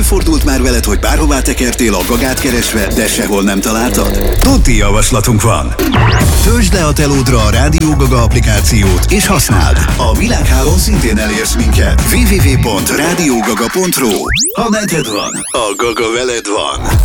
Előfordult már veled, hogy bárhová tekertél a Gagát keresve, de sehol nem találtad? Tuti javaslatunk van! Töltsd le a telódra a Rádió Gaga applikációt és használd! A világhálón szintén elérsz minket. www.radiogaga.ru. Ha neded van, a Gaga veled van.